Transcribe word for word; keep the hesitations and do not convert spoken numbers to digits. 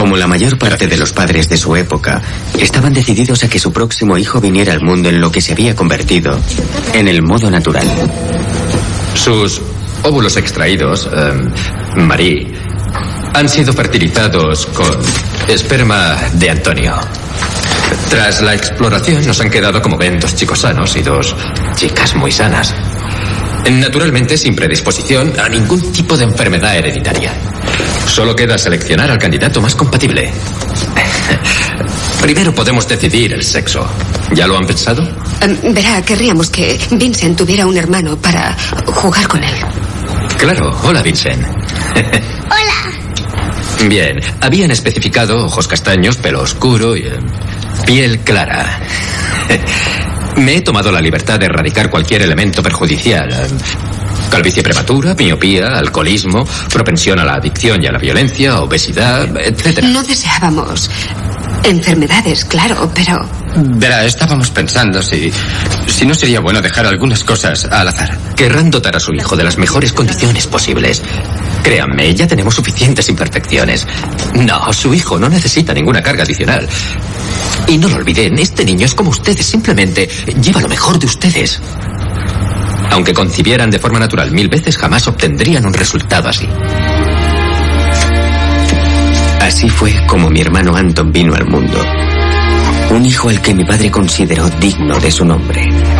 Como la mayor parte de los padres de su época, estaban decididos a que su próximo hijo viniera al mundo en lo que se había convertido en el modo natural. Sus óvulos extraídos, eh, Marie, han sido fertilizados con esperma de Antonio. Tras la exploración nos han quedado, como ven, dos chicos sanos y dos chicas muy sanas. Naturalmente sin predisposición a ningún tipo de enfermedad hereditaria. Solo queda seleccionar al candidato más compatible. Primero podemos decidir el sexo. ¿Ya lo han pensado? Um, verá, querríamos que Vincent tuviera un hermano para jugar con él. Claro. Hola, Vincent. Hola. Bien. Habían especificado ojos castaños, pelo oscuro y eh, piel clara. Me he tomado la libertad de erradicar cualquier elemento perjudicial. Calvicie prematura, miopía, alcoholismo, propensión a la adicción y a la violencia, obesidad, etcétera. No deseábamos enfermedades, claro, pero... Verá, estábamos pensando si, si no sería bueno dejar algunas cosas al azar. Querrán dotar a su hijo de las mejores condiciones posibles. Créanme, ya tenemos suficientes imperfecciones. No, su hijo no necesita ninguna carga adicional. Y no lo olviden, este niño es como ustedes, simplemente lleva lo mejor de ustedes. Aunque concibieran de forma natural mil veces, jamás obtendrían un resultado así. Así fue como mi hermano Anton vino al mundo. Un hijo al que mi padre consideró digno de su nombre.